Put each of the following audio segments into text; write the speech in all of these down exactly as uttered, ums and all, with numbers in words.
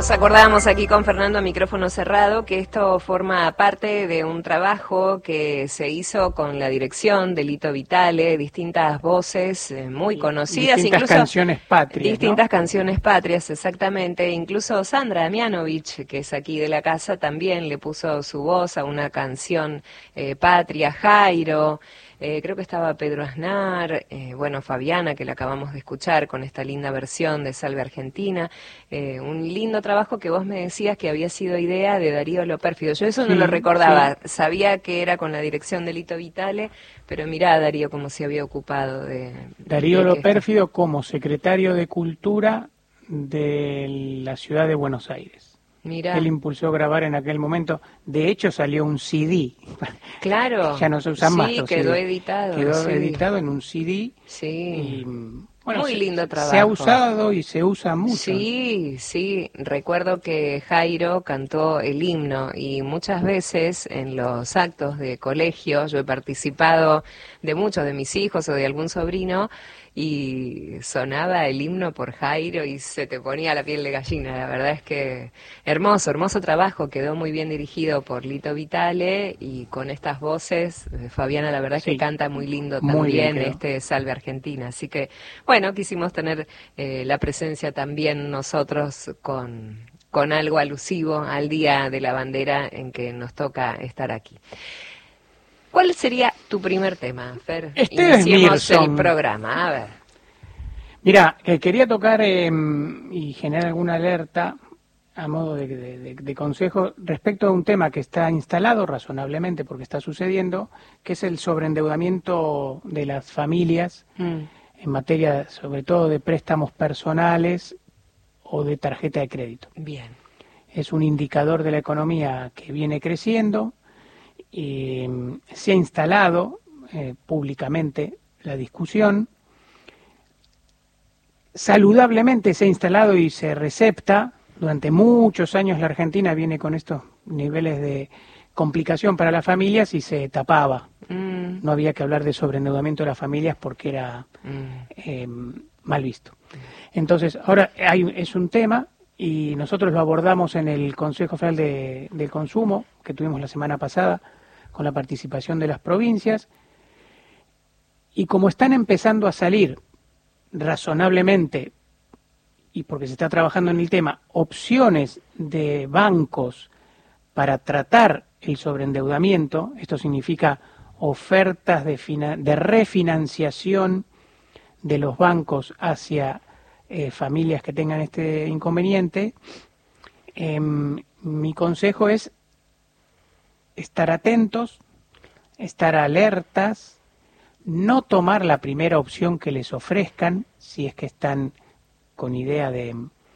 Nos acordábamos aquí con Fernando a micrófono cerrado que esto forma parte de un trabajo que se hizo con la dirección de Lito Vitale, distintas voces eh, muy conocidas, distintas incluso canciones patrias, distintas ¿no? canciones patrias, exactamente. Incluso Sandra Damianovich, que es aquí de la casa, también le puso su voz a una canción eh, patria. Jairo, eh, creo que estaba Pedro Aznar, eh, bueno, Fabiana, que la acabamos de escuchar con esta linda versión de Salve Argentina. Eh, un lindo trabajo que vos me decías que había sido idea de Darío Lopérfido. Yo eso Sí, no lo recordaba, sí. sabía que era con la dirección de Lito Vitale, pero mirá, Darío, cómo se había ocupado de... Darío de que Lopérfido como secretario de Cultura de la ciudad de Buenos Aires. Mirá. Él impulsó grabar en aquel momento. De hecho, salió un C D. Claro. Ya no se usan sí, más los quedó C D. editado. Quedó sí. editado en un C D. Sí. Y, bueno, muy se, lindo trabajo. Se ha usado y se usa mucho. Sí, sí. Recuerdo que Jairo cantó el himno y muchas veces en los actos de colegio yo he participado de muchos de mis hijos o de algún sobrino y sonaba el himno por Jairo y se te ponía la piel de gallina. La verdad es que hermoso, hermoso trabajo. Quedó muy bien dirigido por Lito Vitale y con estas voces, eh, Fabiana la verdad Sí, es que canta muy lindo muy también bien este Salve Argentina. Así que, bueno, quisimos tener eh, la presencia también nosotros con, con algo alusivo al Día de la Bandera en que nos toca estar aquí. ¿Cuál sería tu primer tema, Fer? Este es Iniciemos el Mirson. programa, a ver. Mira, eh, quería tocar eh, y generar alguna alerta a modo de, de, de, de consejo respecto a un tema que está instalado razonablemente porque está sucediendo, que es el sobreendeudamiento de las familias mm. en materia sobre todo de préstamos personales o de tarjeta de crédito. Bien. Es un indicador de la economía que viene creciendo. Y se ha instalado eh, públicamente la discusión, saludablemente se ha instalado y se recepta. Durante muchos años la Argentina viene con estos niveles de complicación para las familias y se tapaba. Mm. No había que hablar de sobreendeudamiento de las familias porque era mm. eh, mal visto. Entonces, ahora hay, es un tema y nosotros lo abordamos en el Consejo Federal de, del Consumo que tuvimos la semana pasada, con la participación de las provincias, y como están empezando a salir razonablemente, y porque se está trabajando en el tema, opciones de bancos para tratar el sobreendeudamiento, esto significa ofertas de, de refinanciación de los bancos hacia eh, familias que tengan este inconveniente, eh, mi consejo es estar atentos, estar alertas, no tomar la primera opción que les ofrezcan, si es que están con idea de,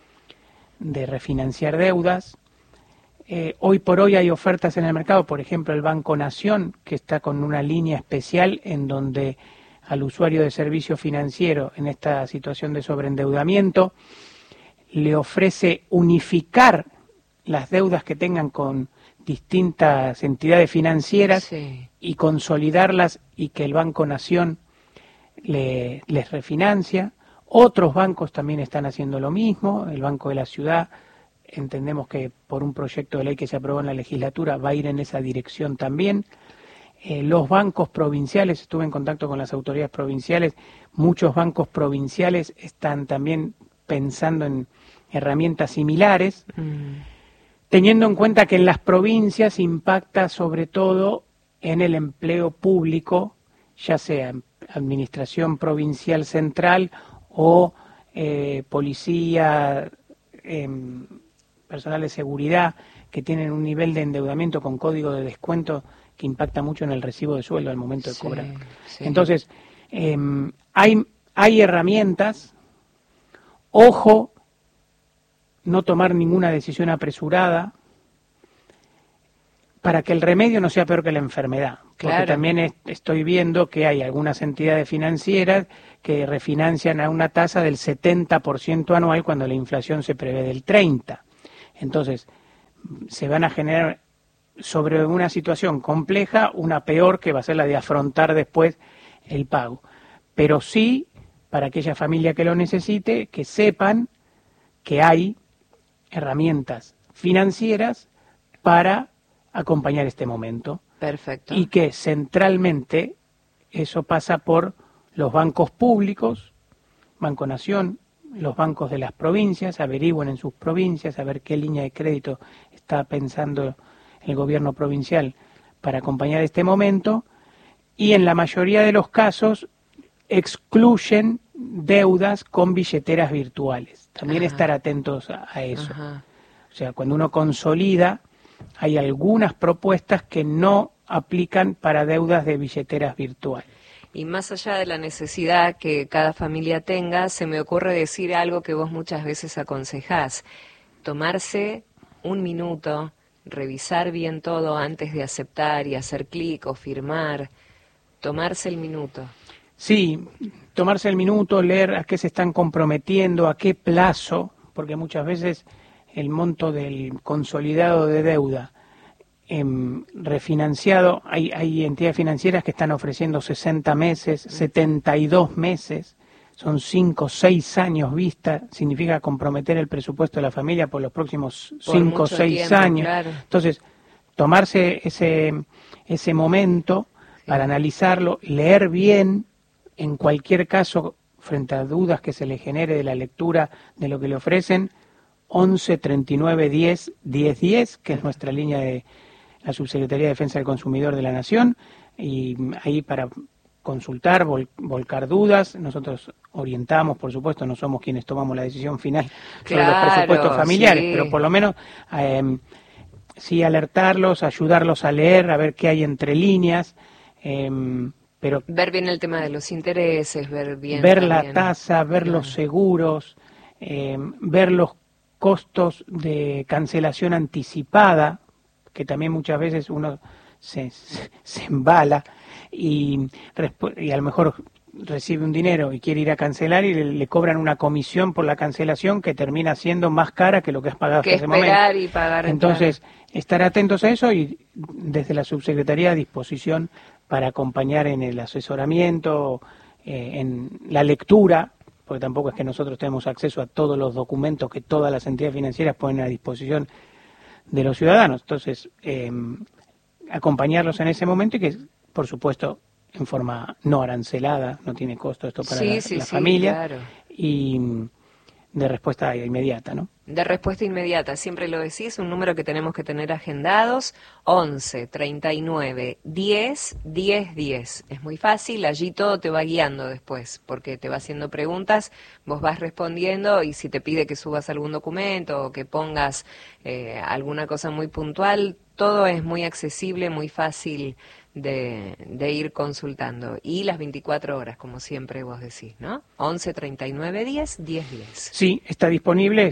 de refinanciar deudas. Eh, hoy por hoy hay ofertas en el mercado, por ejemplo el Banco Nación, que está con una línea especial en donde al usuario de servicio financiero en esta situación de sobreendeudamiento le ofrece unificar las deudas que tengan con distintas entidades financieras sí. y consolidarlas y que el Banco Nación le, les refinancia. Otros bancos también están haciendo lo mismo. El Banco de la Ciudad, entendemos que por un proyecto de ley que se aprobó en la legislatura va a ir en esa dirección también. Eh, los bancos provinciales, estuve en contacto con las autoridades provinciales, muchos bancos provinciales están también pensando en herramientas similares. Mm. Teniendo en cuenta que en las provincias impacta sobre todo en el empleo público, ya sea en administración provincial central o eh, policía, eh, personal de seguridad, que tienen un nivel de endeudamiento con código de descuento que impacta mucho en el recibo de sueldo al momento de sí, cobrar. Sí. Entonces, eh, hay, hay herramientas, ojo, no tomar ninguna decisión apresurada para que el remedio no sea peor que la enfermedad. Porque claro. también es, estoy viendo que hay algunas entidades financieras que refinancian a una tasa del setenta por ciento anual cuando la inflación se prevé del treinta por ciento. Entonces, se van a generar sobre una situación compleja una peor que va a ser la de afrontar después el pago. Pero sí, para aquella familia que lo necesite, que sepan que hay herramientas financieras para acompañar este momento. Perfecto. Y que centralmente eso pasa por los bancos públicos, Banco Nación, los bancos de las provincias, averigüen en sus provincias a ver qué línea de crédito está pensando el gobierno provincial para acompañar este momento, y en la mayoría de los casos excluyen deudas con billeteras virtuales. También Ajá. estar atentos a, a eso. Ajá. O sea, cuando uno consolida, hay algunas propuestas que no aplican para deudas de billeteras virtuales. Y más allá de la necesidad que cada familia tenga, se me ocurre decir algo que vos muchas veces aconsejás: tomarse un minuto, revisar bien todo antes de aceptar y hacer clic o firmar, tomarse el minuto. Sí, tomarse el minuto, leer a qué se están comprometiendo, a qué plazo, porque muchas veces el monto del consolidado de deuda Eh, refinanciado, hay, hay entidades financieras que están ofreciendo sesenta meses, setenta y dos meses, son cinco, seis años vista, significa comprometer el presupuesto de la familia por los próximos cinco o seis años. Claro. Entonces, tomarse ese, ese momento sí. para analizarlo, leer bien, en cualquier caso, frente a dudas que se le genere de la lectura de lo que le ofrecen, once, treinta y nueve, diez, diez, diez, que es nuestra línea de la Subsecretaría de Defensa del Consumidor de la Nación, y ahí para consultar, vol, volcar dudas. Nosotros orientamos, por supuesto, no somos quienes tomamos la decisión final sobre claro, los presupuestos familiares, sí. pero por lo menos eh, sí alertarlos, ayudarlos a leer, a ver qué hay entre líneas, eh, pero ver bien el tema de los intereses, ver bien ver también. la tasa, ver claro. los seguros, eh, ver los costos de cancelación anticipada, que también muchas veces uno se, se, se embala y, y a lo mejor recibe un dinero y quiere ir a cancelar y le, le cobran una comisión por la cancelación que termina siendo más cara que lo que has pagado que hasta ese momento. esperar y pagar. Entonces, estar atentos a eso y desde la Subsecretaría a disposición para acompañar en el asesoramiento, eh, en la lectura, porque tampoco es que nosotros tenemos acceso a todos los documentos que todas las entidades financieras ponen a disposición de los ciudadanos. Entonces, eh, acompañarlos en ese momento y que, por supuesto, en forma no arancelada, no tiene costo esto para sí, la, sí, la sí, familia, claro. y de respuesta inmediata, ¿no? De respuesta inmediata, siempre lo decís, un número que tenemos que tener agendados, once, treinta y nueve, diez, diez, diez. Es muy fácil, allí todo te va guiando después, porque te va haciendo preguntas, vos vas respondiendo, y si te pide que subas algún documento o que pongas eh, alguna cosa muy puntual, todo es muy accesible, muy fácil de, de ir consultando. Y las veinticuatro horas, como siempre vos decís, ¿no? once, treinta y nueve, diez, diez, diez. Sí, está disponible.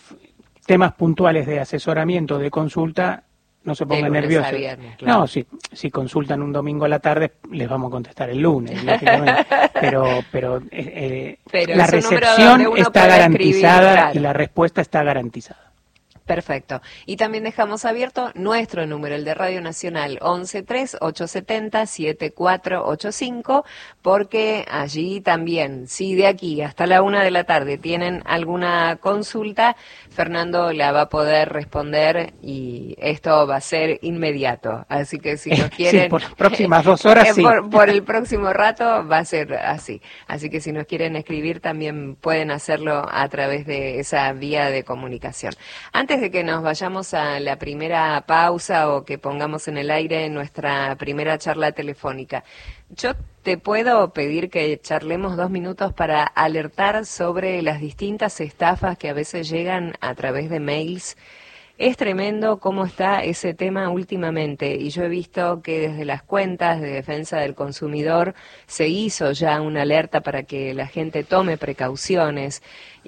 Temas puntuales de asesoramiento, de consulta, no se pongan nerviosos. Viernes, claro. No, si, si consultan un domingo a la tarde, les vamos a contestar el lunes, lógicamente. pero pero, eh, pero la recepción está garantizada, claro. Y la respuesta está garantizada. Perfecto. Y también dejamos abierto nuestro número, el de Radio Nacional, once tres, ochocientos setenta, setenta y cuatro ochenta y cinco, porque allí también, si de aquí hasta la una de la tarde tienen alguna consulta, Fernando la va a poder responder y esto va a ser inmediato. Así que si nos quieren... Sí, por las próximas dos horas, sí. Por, por el próximo rato va a ser así. Así que si nos quieren escribir también pueden hacerlo a través de esa vía de comunicación. Antes de que nos vayamos a la primera pausa o que pongamos en el aire nuestra primera charla telefónica, yo te puedo pedir que charlemos dos minutos para alertar sobre las distintas estafas que a veces llegan a través de mails. Es tremendo cómo está ese tema últimamente, y yo he visto que desde las cuentas de defensa del consumidor se hizo ya una alerta para que la gente tome precauciones,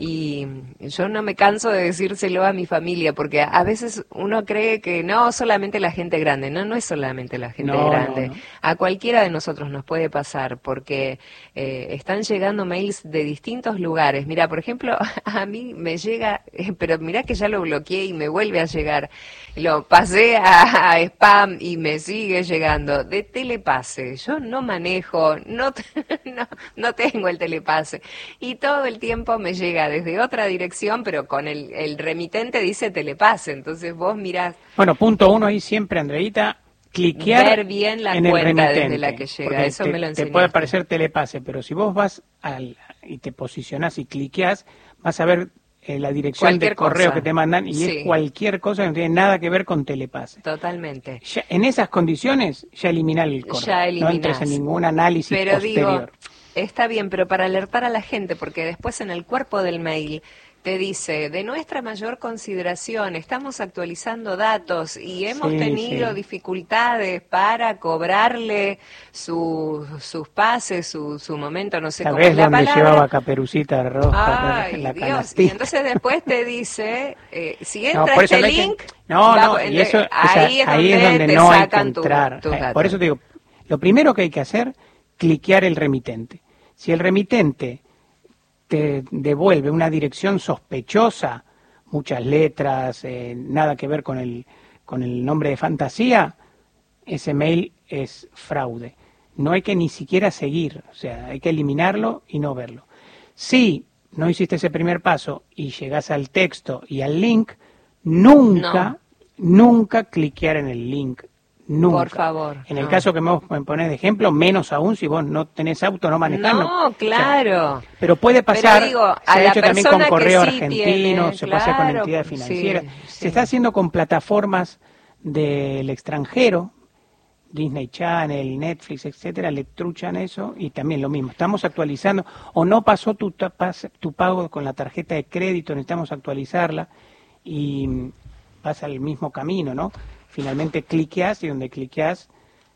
y yo no me canso de decírselo a mi familia, porque a veces uno cree que no, solamente la gente grande, no, no es solamente la gente no, grande, no, no. A cualquiera de nosotros nos puede pasar, porque eh, están llegando mails de distintos lugares. Mira, por ejemplo, a mí me llega, eh, pero mira que ya lo bloqueé y me vuelve a llegar, lo pasé a, a spam y me sigue llegando, de Telepase. Yo no manejo, no, no, no tengo el Telepase, y todo el tiempo me llegan llega desde otra dirección, pero con el, el remitente dice telepase, entonces vos mirás... Bueno, punto uno ahí siempre, Andreita, cliquear ver bien la en el cuenta remitente, desde la que llega, eso te, me lo te enseñaste. puede aparecer telepase, pero si vos vas al, y te posicionás y cliqueás, vas a ver eh, la dirección Cualquier de correo cosa. que te mandan y Sí. es cualquier cosa que no tiene nada que ver con telepase. Totalmente. Ya, en esas condiciones ya eliminar el correo, Ya no entres eliminás. en ningún análisis Pero posterior. digo, está bien, pero para alertar a la gente, porque después en el cuerpo del mail te dice, de nuestra mayor consideración, estamos actualizando datos y hemos Sí, tenido sí. dificultades para cobrarle su, sus pases, su, su momento, no sé cómo ¿Sabés es la dónde palabra? llevaba Caperucita Roja? Ay, la Dios, canastita? y entonces después te dice, eh, si entra No, por eso este no hay que- link, no, va- no, y eso, o sea, ahí es ahí donde, es donde te no hay que sacan tu- entrar. tus Eh, datos. Por eso te digo, lo primero que hay que hacer, cliquear el remitente. Si el remitente te devuelve una dirección sospechosa, muchas letras, eh, nada que ver con el, con el nombre de fantasía, ese mail es fraude. No hay que ni siquiera seguir, o sea, hay que eliminarlo y no verlo. Si no hiciste ese primer paso y llegás al texto y al link, nunca, nunca cliquear en el link. Nunca. Por favor. En el no. caso que me me pones de ejemplo, menos aún si vos no tenés auto, no manejás. No, claro. O sea, pero puede pasar, Pero digo, se a ha la hecho también con persona que correo sí argentino, tiene, se pasa con claro, entidades sí, financieras. sí. Se está haciendo con plataformas del extranjero, Disney Channel, Netflix, etcétera, le truchan eso y también lo mismo. Estamos actualizando, o no pasó tu, tapas- tu pago con la tarjeta de crédito, necesitamos actualizarla y pasa el mismo camino, ¿no? Finalmente cliqueas y donde cliqueas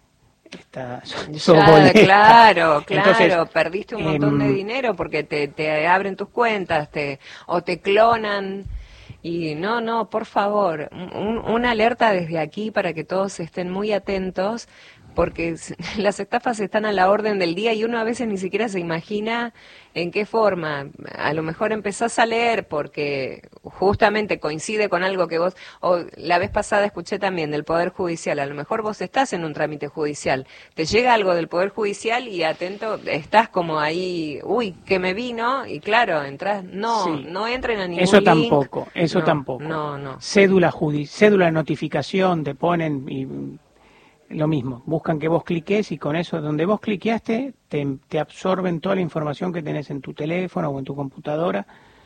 está su Ya, boleta. claro, claro, Entonces, perdiste un montón de em, dinero porque te, te abren tus cuentas te o te clonan. Y no, no, por favor, un, una alerta desde aquí para que todos estén muy atentos, porque las estafas están a la orden del día y uno a veces ni siquiera se imagina en qué forma. A lo mejor empezás a leer porque justamente coincide con algo que vos, o la vez pasada escuché también del Poder Judicial, a lo mejor vos estás en un trámite judicial, te llega algo del Poder Judicial y atento, estás como ahí, uy, que me vino, y claro, entras, no, Sí. no entren a ningún Eso link. tampoco, eso No, tampoco. No, no. Cédula judi- cédula de notificación te ponen y mm, lo mismo, buscan que vos cliques y con eso donde vos cliqueaste te, te absorben toda la información que tenés en tu teléfono o en tu computadora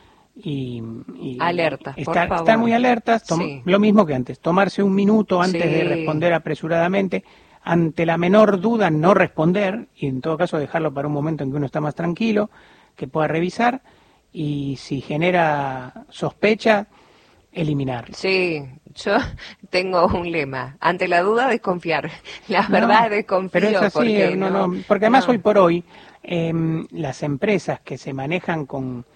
y, y Alertas, por estar, favor. estar muy alertas, tom- Sí. lo mismo que antes, tomarse un minuto antes Sí. de responder apresuradamente, ante la menor duda no responder y en todo caso dejarlo para un momento en que uno está más tranquilo, que pueda revisar y si genera sospecha, eliminarlo. Sí, yo tengo un lema. Ante la duda, desconfiar. La No, verdad, desconfío. pero es así, porque, no, no, no, porque además no. hoy por hoy eh, las empresas que se manejan con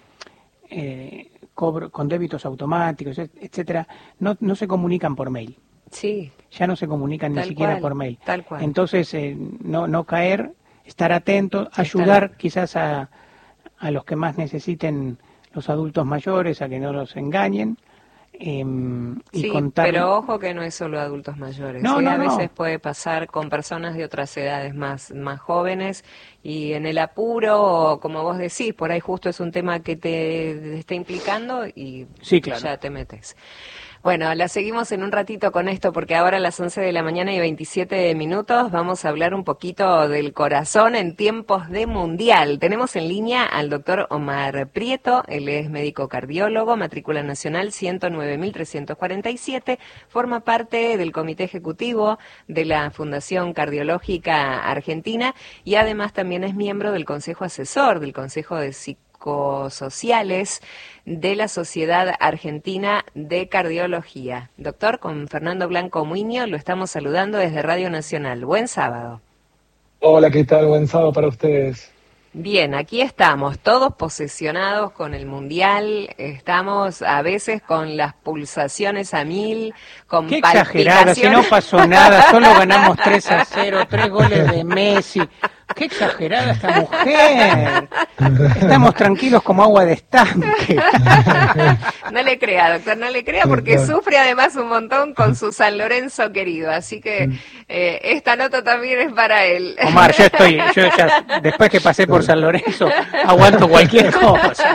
eh, cobro, con débitos automáticos, et- etcétera, no, no se comunican por mail. Sí, Ya no se comunican Tal ni siquiera cual, por mail. tal cual. Entonces, eh, no, no caer, estar atento, ayudar quizás a, a los que más necesiten, los adultos mayores, a que no los engañen. eh, y sí, contar. pero ojo que no es solo adultos mayores. No, ¿sí? no, A no. veces puede pasar con personas de otras edades más, más jóvenes y en el apuro, o como vos decís, por ahí justo es un tema que te, te está implicando y Sí, claro. ya te metes. Bueno, la seguimos en un ratito con esto porque ahora a las once de la mañana y veintisiete minutos vamos a hablar un poquito del corazón en tiempos de mundial. Tenemos en línea al doctor Omar Prieto, él es médico cardiólogo, matrícula nacional ciento nueve mil trescientos cuarenta y siete, forma parte del comité ejecutivo de la Fundación Cardiológica Argentina y además también es miembro del Consejo Asesor, del Consejo de Psicología Sociales de la Sociedad Argentina de Cardiología. Doctor, con Fernando Blanco Muiño lo estamos saludando desde Radio Nacional. Buen sábado. Hola, ¿qué tal? Buen sábado para ustedes. Bien, aquí estamos, todos posesionados con el Mundial, estamos a veces con las pulsaciones a mil, con Qué exagerada, si palpitaciones. no pasó nada, solo ganamos tres a cero, tres goles de Messi. ¡Qué exagerada esta mujer! Estamos tranquilos como agua de estanque. No le crea, doctor, no le crea, porque sufre además un montón con su San Lorenzo querido, así que eh, esta nota también es para él. Omar, yo estoy, yo ya, después que pasé por San Lorenzo, aguanto cualquier cosa.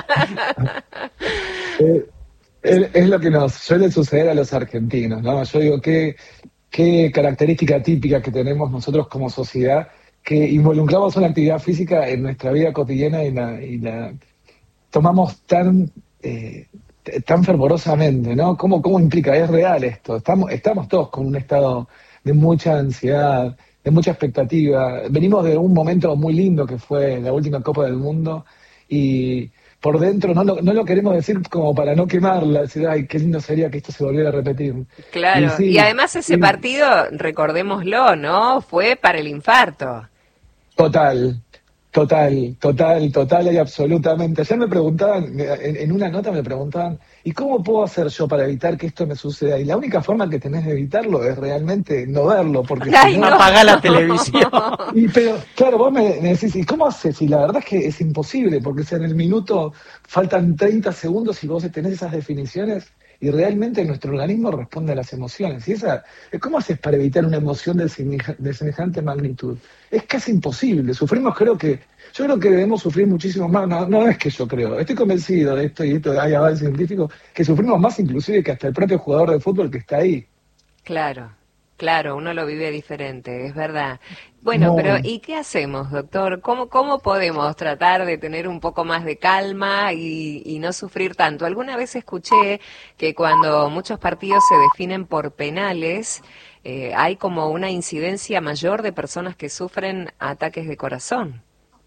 Eh, es, es lo que nos suele suceder a los argentinos, ¿no? Yo digo, qué, qué característica típica que tenemos nosotros como sociedad, que involucramos una actividad física en nuestra vida cotidiana y la, y la tomamos tan eh, tan fervorosamente, ¿no? ¿Cómo, cómo implica? Es real esto. Estamos, estamos todos con un estado de mucha ansiedad, de mucha expectativa. Venimos de un momento muy lindo que fue la última Copa del Mundo y por dentro no lo, no lo queremos decir como para no quemarla, decir, ay, qué lindo sería que esto se volviera a repetir. Claro, y, sí, y además ese sí, partido, recordémoslo, ¿no? Fue para el infarto. Total, total, total, total y absolutamente. Ayer me preguntaban, en, en una nota me preguntaban, ¿y cómo puedo hacer yo para evitar que esto me suceda? Y la única forma que tenés de evitarlo es realmente no verlo, porque Ay, si no, no apagá la televisión. Y, pero, claro, vos me, me decís, ¿y cómo haces? Y la verdad es que es imposible, porque si en el minuto faltan treinta segundos y vos tenés esas definiciones, y realmente nuestro organismo responde a las emociones. Y esa, ¿cómo haces para evitar una emoción de, de semejante magnitud? Es casi imposible. Sufrimos, creo que, yo creo que debemos sufrir muchísimo más. No, no es que yo creo, estoy convencido de esto y esto, hay avances científicos, que sufrimos más inclusive que hasta el propio jugador de fútbol que está ahí. Claro. Claro, uno lo vive diferente, es verdad. Bueno, no. Pero ¿y qué hacemos, doctor? ¿Cómo, cómo podemos tratar de tener un poco más de calma y, y no sufrir tanto? Alguna vez escuché que cuando muchos partidos se definen por penales, eh, hay como una incidencia mayor de personas que sufren ataques de corazón.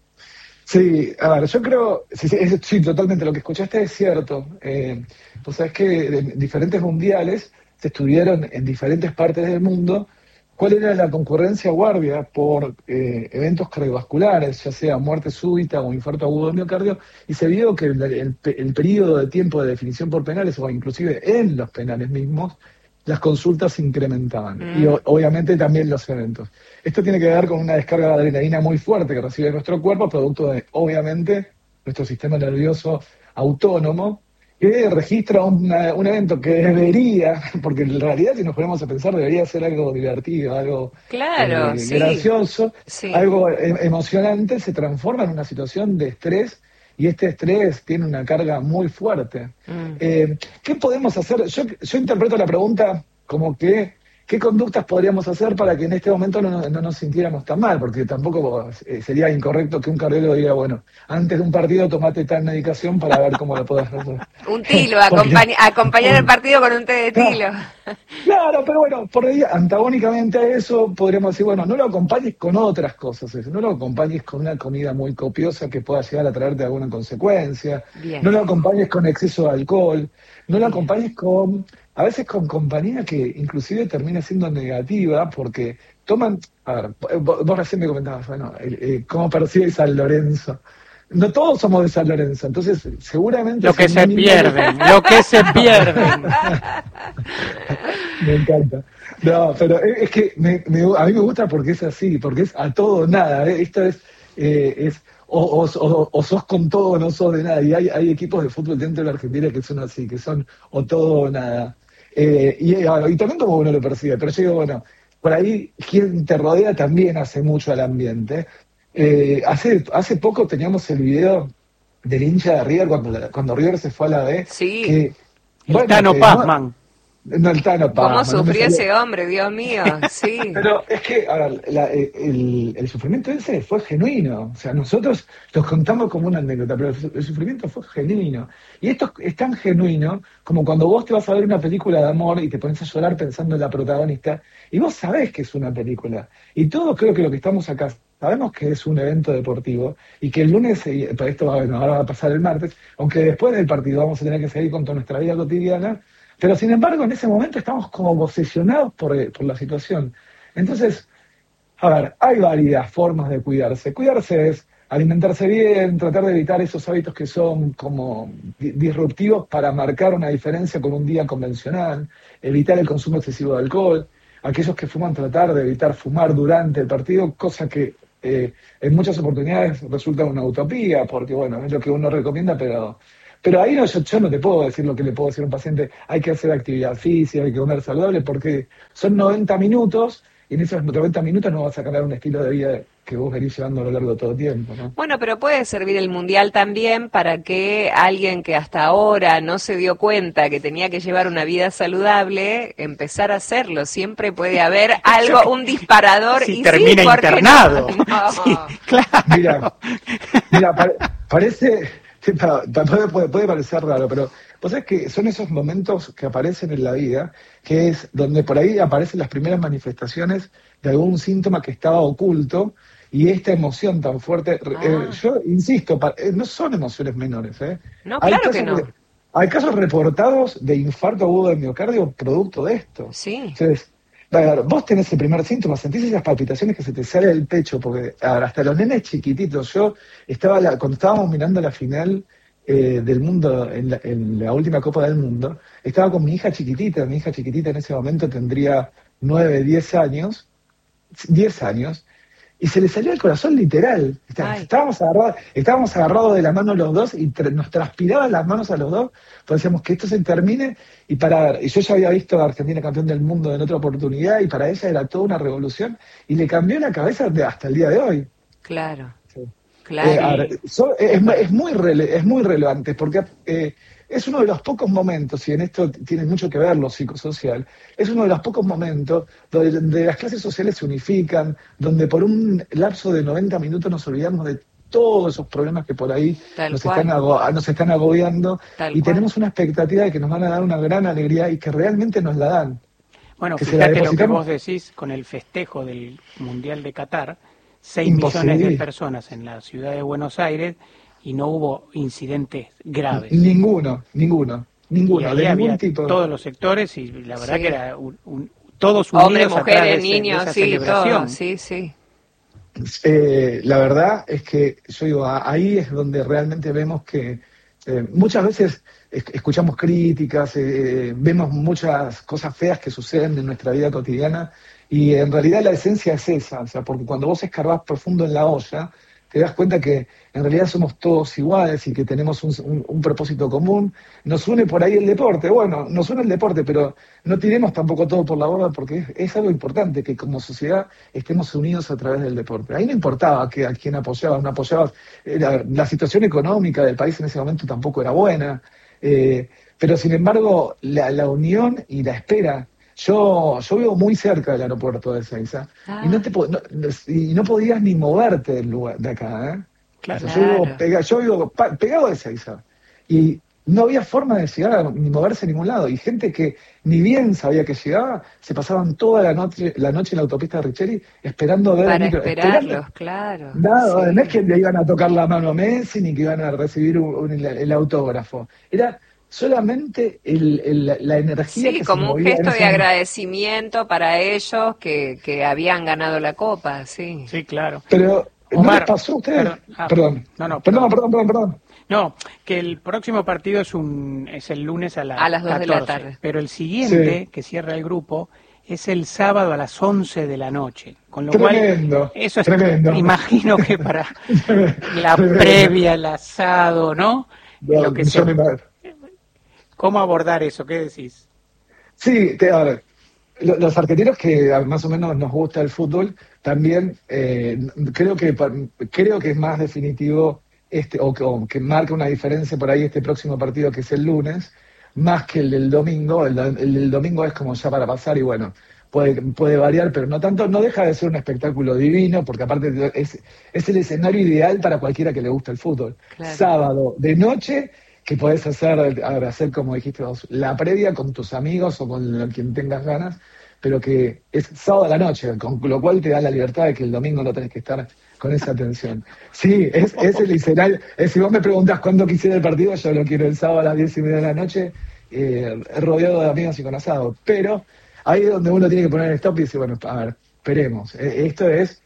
Sí, a ver, yo creo, sí, sí, es, sí totalmente, lo que escuchaste es cierto. Eh, pues sabes que en diferentes mundiales se estudiaron en diferentes partes del mundo cuál era la concurrencia guardia por eh, eventos cardiovasculares, ya sea muerte súbita o infarto agudo del miocardio, y se vio que el, el, el periodo de tiempo de definición por penales, o inclusive en los penales mismos, las consultas se incrementaban, mm. y o, obviamente también los eventos. Esto tiene que ver con una descarga de adrenalina muy fuerte que recibe nuestro cuerpo, producto de, obviamente, nuestro sistema nervioso autónomo, que registra una, un evento que debería, porque en realidad si nos ponemos a pensar debería ser algo divertido, algo claro, eh, sí. gracioso, sí. algo eh, emocionante, se transforma en una situación de estrés y este estrés tiene una carga muy fuerte. Mm. Eh, ¿Qué podemos hacer? Yo, yo interpreto la pregunta como que ¿qué conductas podríamos hacer para que en este momento no, no nos sintiéramos tan mal? Porque tampoco eh, sería incorrecto que un cardiólogo diga, bueno, antes de un partido tomate tal medicación para ver cómo lo podés hacer. Un tilo, acompañ acompañar el partido con un té de tilo. Claro, pero bueno, por ahí, antagónicamente a eso, podríamos decir, bueno, no lo acompañes con otras cosas, no lo acompañes con una comida muy copiosa que pueda llegar a traerte alguna consecuencia, Bien. no lo acompañes con exceso de alcohol, no lo acompañes con... A veces con compañía que inclusive termina siendo negativa porque toman... A ver, vos recién me comentabas, bueno, eh, ¿cómo percibes San Lorenzo? No todos somos de San Lorenzo, entonces seguramente... Lo que se pierden, lo que se pierden. Me encanta. No, pero es que me, me, a mí me gusta porque es así, porque es a todo o nada. ¿eh? Esto es... Eh, es O, o, o sos con todo o no sos de nada. Y hay, hay equipos de fútbol dentro de la Argentina que son así, que son o todo o nada. Eh, y, y también como uno lo percibe. Pero yo digo, bueno, por ahí quien te rodea también hace mucho al ambiente. Eh, hace, hace poco teníamos el video del hincha de River cuando, cuando River se fue a la B. Sí. Que, el bueno, Tano Pazman. No, el Tano Pazman. ¿Cómo sufrió no ese hombre, Dios mío? Sí. Pero es que, a ver, la, el, el sufrimiento ese fue genuino. O sea, nosotros los contamos como una anécdota, pero el, el sufrimiento fue genuino. Y esto es tan genuino como cuando vos te vas a ver una película de amor y te pones a llorar pensando en la protagonista, y vos sabés que es una película. Y todos creo que lo que estamos acá sabemos que es un evento deportivo y que el lunes, para esto bueno, ahora va a pasar el martes, aunque después del partido vamos a tener que seguir con toda nuestra vida cotidiana, pero sin embargo en ese momento estamos como obsesionados por, por la situación. Entonces, a ver, hay varias formas de cuidarse. Cuidarse es alimentarse bien, tratar de evitar esos hábitos que son como di- disruptivos para marcar una diferencia con un día convencional, evitar el consumo excesivo de alcohol, aquellos que fuman tratar de evitar fumar durante el partido, cosa que eh, en muchas oportunidades resulta una utopía, porque bueno, es lo que uno recomienda, pero pero ahí no, yo, yo no te puedo decir lo que le puedo decir a un paciente, hay que hacer actividad física, hay que comer saludable, porque son noventa minutos, y en esos noventa minutos no vas a cambiar un estilo de vida que vos venís llevando a lo largo de todo el tiempo, ¿no? Bueno, pero puede servir el Mundial también para que alguien que hasta ahora no se dio cuenta que tenía que llevar una vida saludable, empezar a hacerlo. Siempre puede haber algo, un disparador. Si y termina sí, ¿por qué internado. no? No. Sí, claro. Mira, mira pare- parece, puede, puede, puede parecer raro, pero vos sabés que son esos momentos que aparecen en la vida, que es donde por ahí aparecen las primeras manifestaciones de algún síntoma que estaba oculto, y esta emoción tan fuerte, Ah. eh, yo insisto, pa- eh, no son emociones menores, ¿eh? No, Hay claro casos que no. de- hay casos reportados de infarto agudo de miocardio producto de esto. Sí. Entonces, a ver, vos tenés el primer síntoma, sentís esas palpitaciones que se te sale del pecho, porque a ver, hasta los nenes chiquititos, yo estaba, la- cuando estábamos mirando la final eh, del mundo, en la, en la última Copa del Mundo, estaba con mi hija chiquitita, mi hija chiquitita en ese momento tendría nueve, diez años, diez años, y se le salió el corazón literal. Está- Ay. Estábamos agarrados, estábamos agarrados de la mano los dos y tra- nos transpiraban las manos a los dos, pues decíamos que esto se termine, y para y yo ya había visto a Argentina campeón del mundo en otra oportunidad, y para ella era toda una revolución, y le cambió la cabeza de- hasta el día de hoy. Claro, Sí. claro. Eh, a ver, so- es, es muy rele- es muy relevante, porque eh, es uno de los pocos momentos, y en esto tiene mucho que ver lo psicosocial, es uno de los pocos momentos donde, donde las clases sociales se unifican, donde por un lapso de noventa minutos nos olvidamos de todos esos problemas que por ahí Tal nos cual. están, ago- nos están agobiando, Tal y cual. tenemos una expectativa de que nos van a dar una gran alegría y que realmente nos la dan. Bueno, que se la fíjate lo que depositamos. vos decís con el festejo del Mundial de Qatar, seis Imposible. millones de personas en la ciudad de Buenos Aires y no hubo incidentes graves. Ninguno, ninguno, Y ninguno, ahí de ningún había tipo. todos los sectores y la verdad Sí. que era un, un- todos unidos Hombres, atrás de mujeres, ese- de niños, esa sí, celebración. todo. Sí, sí. Eh, la verdad es que yo digo, a- ahí es donde realmente vemos que eh, muchas veces es- escuchamos críticas, eh, vemos muchas cosas feas que suceden en nuestra vida cotidiana, y en realidad la esencia es esa, o sea, porque cuando vos escarbás profundo en la olla, te das cuenta que en realidad somos todos iguales y que tenemos un, un- un propósito común. Nos une por ahí el deporte, bueno, nos une el deporte, pero no tiremos tampoco todo por la borda, porque es, es algo importante que como sociedad estemos unidos a través del deporte. Ahí no importaba que, a quién apoyabas, no apoyabas, era- la situación económica del país en ese momento tampoco era buena, eh, pero sin embargo la, la unión y la espera. Yo, yo vivo muy cerca del aeropuerto de Ezeiza, Ah. y no te po- no, no- y no podías ni moverte del lugar de acá, ¿eh? Claro. O sea, yo vivo, Claro. pega- yo vivo pa- pegado a Ezeiza, y no había forma de llegar a- ni moverse a ningún lado, y gente que ni bien sabía que llegaba, se pasaban toda la noche la noche en la autopista de Richeri esperando a ver el Para micro, esperarlos, esperando- claro. Nada, sí. no es que le iban a tocar la mano a Messi ni que iban a recibir un- un- el, el autógrafo. Era solamente el, el- la energía Sí, que como se un movía en gesto ese de momento. agradecimiento para ellos que, que habían ganado la copa, sí. Sí, claro. Pero, ¿no Omar, les pasó a ustedes? perdón, ah, Perdón. no, no, perdón, perdón. perdón, perdón, perdón. No, que el próximo partido es un es el lunes a, las A las dos de la catorce, tarde. pero el siguiente, Sí. que cierra el grupo, es el sábado a las once de la noche. Con lo Tremendo, cual, eso es, tremendo. imagino que para la Tremendo. previa, el asado, ¿no? No, Lo que yo sea. me imag- ¿Cómo abordar eso? ¿Qué decís? Sí, te, a ver, lo- los argentinos que a- más o menos nos gusta el fútbol, también eh, creo que pa- creo que es más definitivo este o que, o que marca una diferencia por ahí este próximo partido, que es el lunes, más que el del domingo. El, el del domingo es como ya para pasar, y bueno, puede, puede variar, pero no tanto. No deja de ser un espectáculo divino, porque aparte es, es el escenario ideal para cualquiera que le guste el fútbol. Claro. Sábado de noche, que podés hacer, a ver, hacer como dijiste vos, la previa con tus amigos o con quien tengas ganas, pero que es sábado a la noche, con lo cual te da la libertad de que el domingo no tenés que estar con esa tensión. Sí, es, es el escenario. Es, si vos me preguntás cuándo quisiera el partido, yo lo quiero el sábado a las diez y media de la noche, eh, rodeado de amigos y con asado. Pero ahí es donde uno tiene que poner el stop y decir, bueno, a ver, esperemos. Eh, esto es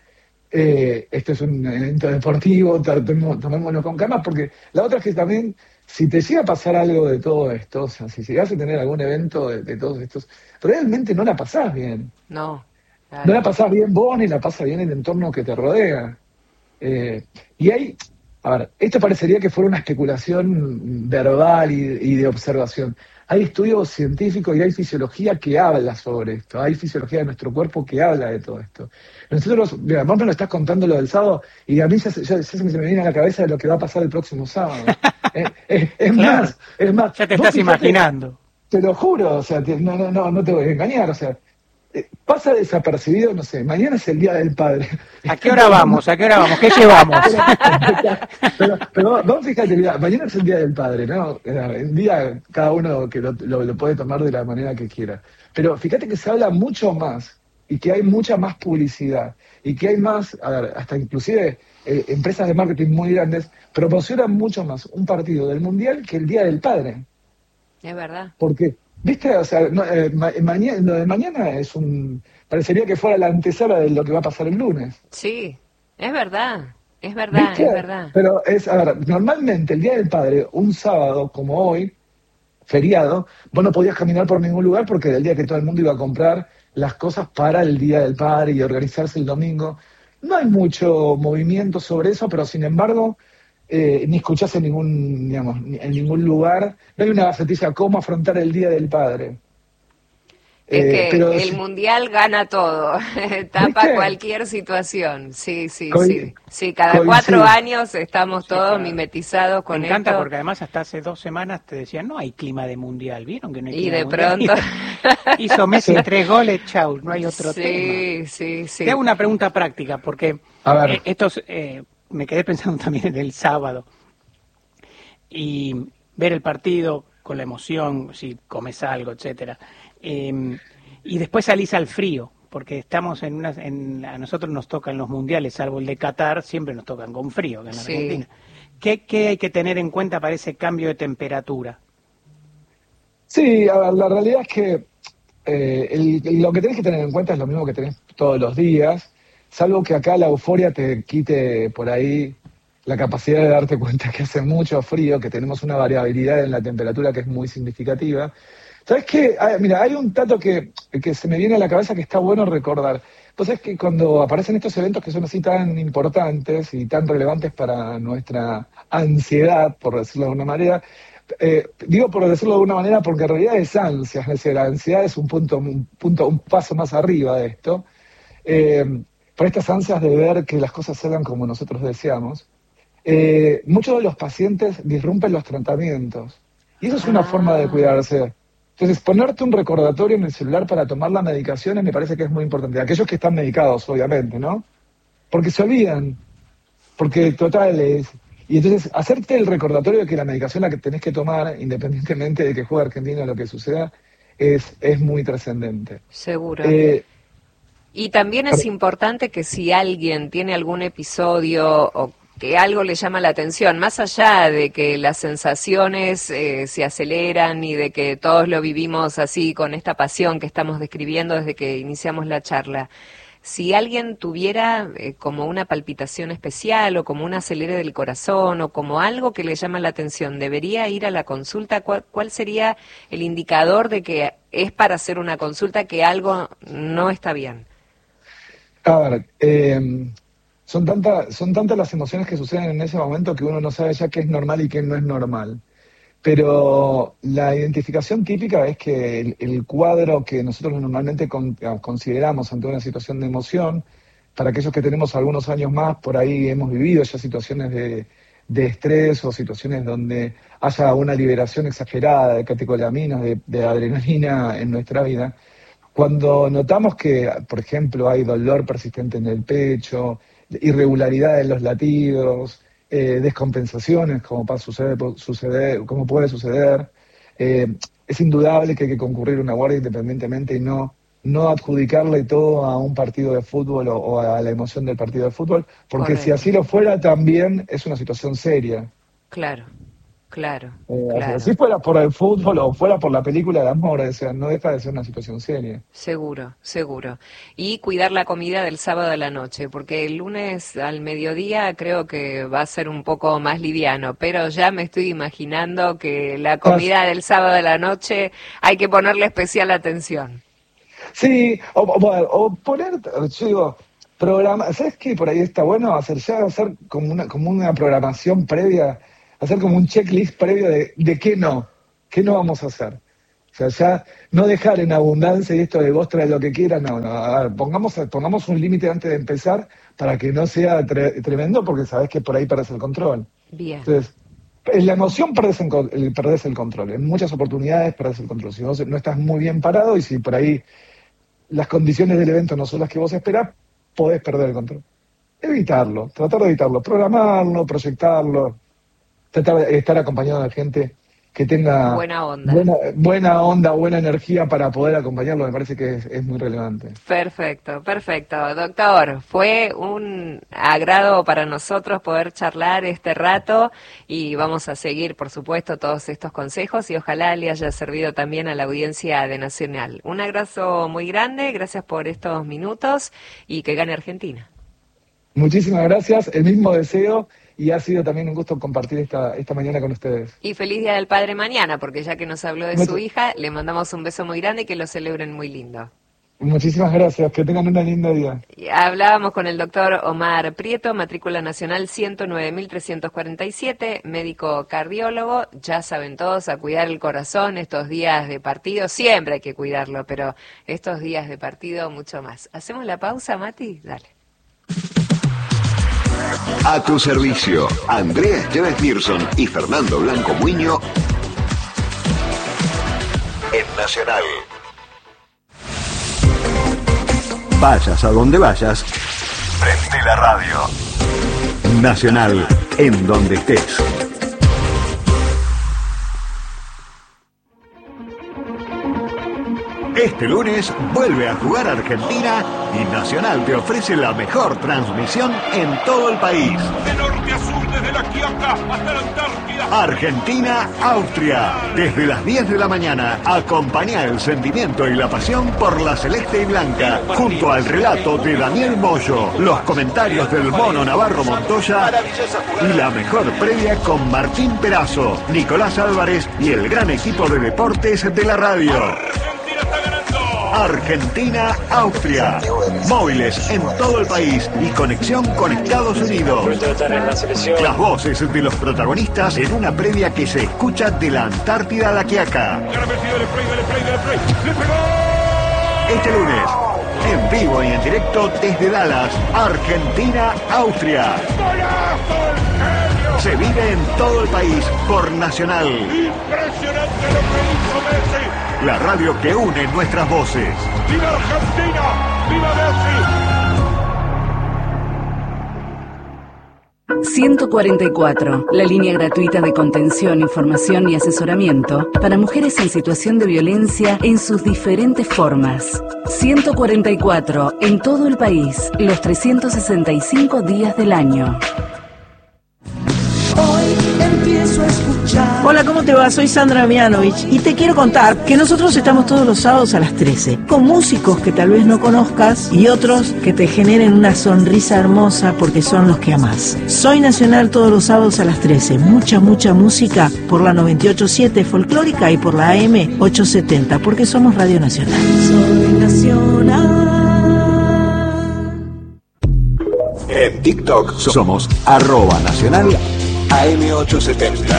eh, esto es un evento deportivo, tomemos- tomémoslo con calma, porque la otra es que también, si te llega a pasar algo de todo esto, o sea, si llegas a tener algún evento de, de todos estos, realmente no la pasás bien. No. claro. No la pasás bien vos ni la pasa bien el entorno que te rodea. Eh, y hay, a ver, esto parecería que fuera una especulación verbal y, y de observación. Hay estudios científicos y hay fisiología que habla sobre esto, hay fisiología de nuestro cuerpo que habla de todo esto. Nosotros, mira, vos me lo estás contando lo del sábado y a mí ya, ya, ya se me viene a la cabeza de lo que va a pasar el próximo sábado. eh, eh, es claro. más, es más. Ya te estás imaginando. Te lo juro, o sea, te, no, no, no, no te voy a engañar, o sea, eh, pasa desapercibido, no sé, mañana es el Día del Padre. ¿A qué hora vamos? ¿A qué hora vamos? ¿Qué llevamos? Pero, pero, pero vos fíjate, mira, mañana es el Día del Padre, ¿no? El día cada uno que lo, lo, lo puede tomar de la manera que quiera. Pero fíjate que se habla mucho más y que hay mucha más publicidad y que hay más, a ver, hasta inclusive eh, empresas de marketing muy grandes promocionan mucho más un partido del Mundial que el Día del Padre. Es verdad. Porque, viste, o sea, no, eh, ma, mañana, lo de mañana es un, parecería que fuera la antesala de lo que va a pasar el lunes. Sí, es verdad, es verdad, ¿Viste? es verdad. Pero es, a ver, normalmente el Día del Padre, un sábado como hoy, feriado, vos no podías caminar por ningún lugar porque era el día que todo el mundo iba a comprar las cosas para el Día del Padre y organizarse el domingo. No hay mucho movimiento sobre eso, pero sin embargo, eh, ni escuchás en ningún, digamos, en ningún lugar, no hay una gacetilla cómo afrontar el Día del Padre. Es Eh, que pero, el mundial gana todo, tapa ¿viste? cualquier situación, sí, sí, Co- sí, sí, cada coincido. cuatro años estamos Sí, todos claro. mimetizados con Me encanta esto. porque además hasta hace dos semanas te decían, no hay clima de mundial, ¿vieron que no hay Y clima de mundial? pronto... Hizo Messi Sí. tres goles, chau, no hay otro sí, tema. sí, sí. Te hago una pregunta práctica, porque A ver. eh, estos, eh, me quedé pensando también en el sábado, y ver el partido con la emoción, si comes algo, etcétera, eh, y después salís al frío, porque estamos en una, en, a nosotros nos tocan los mundiales, salvo el de Qatar, siempre nos tocan con frío, que en Sí. Argentina. ¿Qué, ¿Qué hay que tener en cuenta para ese cambio de temperatura? Sí, a ver, la realidad es que eh, el- lo que tenés que tener en cuenta es lo mismo que tenés todos los días, salvo que acá la euforia te quite por ahí la capacidad de darte cuenta que hace mucho frío, que tenemos una variabilidad en la temperatura que es muy significativa. ¿Sabes qué? Ah, mira, hay un dato que, que se me viene a la cabeza que está bueno recordar. Pues es que cuando aparecen estos eventos que son así tan importantes y tan relevantes para nuestra ansiedad, por decirlo de una manera, eh, digo por decirlo de una manera porque en realidad es ansia, es decir, la ansiedad es un punto, un punto, un paso más arriba de esto. Eh, por estas ansias de ver que las cosas salgan como nosotros deseamos, eh, muchos de los pacientes disrumpen los tratamientos. Y eso es una Ah. forma de cuidarse. Entonces, ponerte un recordatorio en el celular para tomar las medicaciones me parece que es muy importante. Aquellos que están medicados, obviamente, ¿no? Porque se olvidan. Porque total es... Y entonces, hacerte el recordatorio de que la medicación la que tenés que tomar, independientemente de que juegue Argentina o lo que suceda, es, es muy trascendente. Seguro. Eh, Y también es importante que si alguien tiene algún episodio o que algo le llama la atención, más allá de que las sensaciones eh, se aceleran y de que todos lo vivimos así con esta pasión que estamos describiendo desde que iniciamos la charla, si alguien tuviera eh, como una palpitación especial o como un acelere del corazón o como algo que le llama la atención, ¿debería ir a la consulta? ¿Cuál, cuál sería el indicador de que es para hacer una consulta que algo no está bien? A ver, eh, son, tanta, son tantas las emociones que suceden en ese momento que uno no sabe ya qué es normal y qué no es normal. Pero la identificación típica es que el, el cuadro que nosotros normalmente con, consideramos ante una situación de emoción, para aquellos que tenemos algunos años más, por ahí hemos vivido ya situaciones de, de estrés o situaciones donde haya una liberación exagerada de catecolaminas, de, de adrenalina en nuestra vida. Cuando notamos que, por ejemplo, hay dolor persistente en el pecho, irregularidad en los latidos, eh, descompensaciones, como, pa- sucede, sucede, como puede suceder, eh, es indudable que hay que concurrir a una guardia independientemente y no, no adjudicarle todo a un partido de fútbol o, o a la emoción del partido de fútbol, porque Correcto. si así lo fuera también es una situación seria. Claro, claro, Eh, o sea, claro. si fuera por el fútbol o fuera por la película de amor, o sea, no deja de ser una situación seria. Seguro, seguro. Y cuidar la comida del sábado a la noche, porque el lunes al mediodía creo que va a ser un poco más liviano, pero ya me estoy imaginando que la comida del sábado a la noche hay que ponerle especial atención. Sí, o, o, bueno, o poner, yo digo, programa, ¿sabes qué? Por ahí está bueno hacer ya, hacer como una, como una programación previa, hacer como un checklist previo de, de qué no, qué no vamos a hacer. O sea, ya no dejar en abundancia y esto de vos traes lo que quieras, no, no, a ver, pongamos, pongamos un límite antes de empezar para que no sea tre- tremendo, porque sabés que por ahí perdés el control. Bien. Entonces, en la emoción perdés, en, el, perdés el control, en muchas oportunidades perdés el control. Si vos no estás muy bien parado y si por ahí las condiciones del evento no son las que vos esperás, podés perder el control. Evitarlo, tratar de evitarlo, programarlo, proyectarlo, tratar de estar acompañado de gente que tenga buena onda. Buena, buena onda, buena energía para poder acompañarlo, me parece que es, es muy relevante. Perfecto, perfecto. Doctor, fue un agrado para nosotros poder charlar este rato y vamos a seguir, por supuesto, todos estos consejos y ojalá le haya servido también a la audiencia de Nacional. Un abrazo muy grande, gracias por estos minutos y que gane Argentina. Muchísimas gracias, el mismo deseo. Y ha sido también un gusto compartir esta, esta mañana con ustedes. Y feliz Día del Padre mañana, porque ya que nos habló de Muchas... su hija, le mandamos un beso muy grande y que lo celebren muy lindo. Muchísimas gracias, que tengan una linda día. Hablábamos con el doctor Omar Prieto, matrícula nacional ciento nueve mil trescientos cuarenta y siete, médico cardiólogo. Ya saben todos, a cuidar el corazón estos días de partido, siempre hay que cuidarlo, pero estos días de partido mucho más. ¿Hacemos la pausa, Mati? Dale. A tu servicio, Andrea Esteves Nilsson y Fernando Blanco Muño en Nacional. Vayas a donde vayas, prende la radio. Nacional, en donde estés. Este lunes vuelve a jugar Argentina y Nacional te ofrece la mejor transmisión en todo el país. De norte a sur, desde la Quiaca hasta la Antártida. Argentina-Austria. Desde las diez de la mañana, acompaña el sentimiento y la pasión por la celeste y blanca, junto al relato de Daniel Moyo, los comentarios del Mono Navarro Montoya y la mejor previa con Martín Perazo, Nicolás Álvarez y el gran equipo de deportes de la radio. Argentina-Austria. Móviles en todo el país y conexión con Estados Unidos. Las voces de los protagonistas en una previa que se escucha de la Antártida a la Quiaca. Este lunes, en vivo y en directo desde Dallas, Argentina-Austria. Se vive en todo el país por Nacional. Impresionante lo que hizo Messi. La radio que une nuestras voces. ¡Viva Argentina! ¡Viva Messi! ciento cuarenta y cuatro, la línea gratuita de contención, información y asesoramiento para mujeres en situación de violencia en sus diferentes formas. ciento cuarenta y cuatro, en todo el país, los trescientos sesenta y cinco días del año. Hola, ¿cómo te va? Soy Sandra Mianovich y te quiero contar que nosotros estamos todos los sábados a las trece con músicos que tal vez no conozcas y otros que te generen una sonrisa hermosa porque son los que amás. Soy Nacional todos los sábados a las trece, mucha, mucha música por la noventa y ocho punto siete folclórica y por la A M ochocientos setenta porque somos Radio Nacional. Soy Nacional. En TikTok somos arroba nacional A M ochocientos setenta.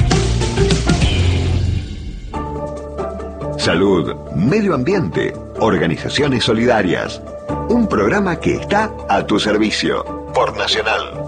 Salud, medio ambiente, organizaciones solidarias. Un programa que está a tu servicio por Nacional.